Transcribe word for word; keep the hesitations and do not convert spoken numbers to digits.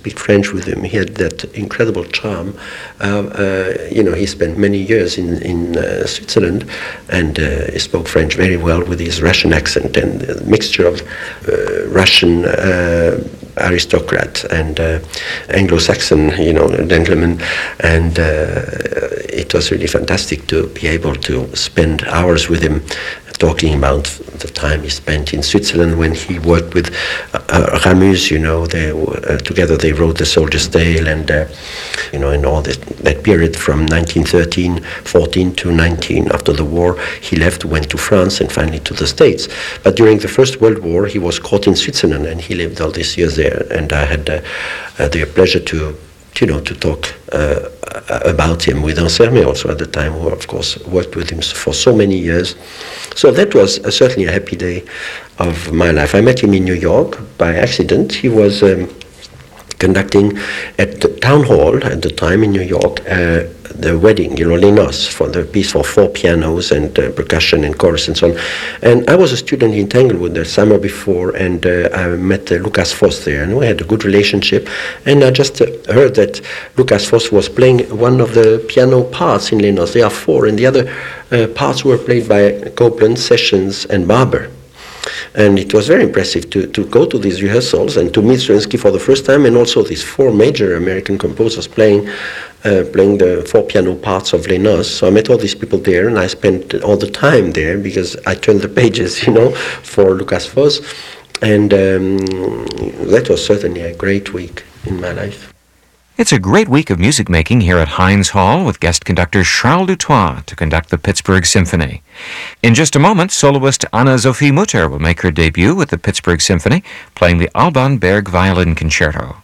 speak French with him. He had that incredible charm. Uh, uh, you know, he spent many years in, in uh, Switzerland, and uh, he spoke French very well with his Russian accent and a mixture of uh, Russian uh, aristocrat and uh, Anglo-Saxon, you know, gentleman, and uh, it was really fantastic to be able to spend hours with him talking about the time he spent in Switzerland when he worked with uh, uh, Ramus. You know, they uh, together they wrote The Soldier's Tale, and uh, you know, in all that, that period from nineteen thirteen, fourteen to nineteen, after the war, he left, went to France, and finally to the States. But during the First World War, he was caught in Switzerland, and he lived all these years there. And I had uh, uh, the pleasure to, you know, to talk uh, about him with Ansermet also at the time, who of course worked with him for so many years. So that was uh, certainly a happy day of my life. I met him in New York by accident. He was um, conducting at the town hall at the time in New York uh, the wedding, you know, Les Noces, for the piece for four pianos and uh, percussion and chorus and so on. And I was a student in Tanglewood the summer before, and uh, I met uh, Lucas Foss there, and we had a good relationship. And I just uh, heard that Lucas Foss was playing one of the piano parts in Les Noces. There are four, and the other uh, parts were played by Copland, Sessions, and Barber. And it was very impressive to, to go to these rehearsals and to meet Stravinsky for the first time, and also these four major American composers playing uh, playing the four piano parts of Les Noces. So I met all these people there, and I spent all the time there because I turned the pages, you know, for Lucas Foss. And um, that was certainly a great week in my life. It's a great week of music making here at Heinz Hall with guest conductor Charles Dutoit to conduct the Pittsburgh Symphony. In just a moment, soloist Anna-Sophie Mutter will make her debut with the Pittsburgh Symphony, playing the Alban Berg Violin Concerto.